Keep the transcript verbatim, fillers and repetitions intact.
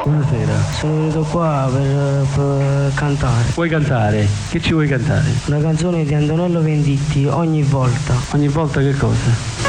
Buonasera. Sono venuto qua per, per cantare. Vuoi cantare? Che ci vuoi cantare? Una canzone di Antonello Venditti, Ogni volta. Ogni volta che cosa?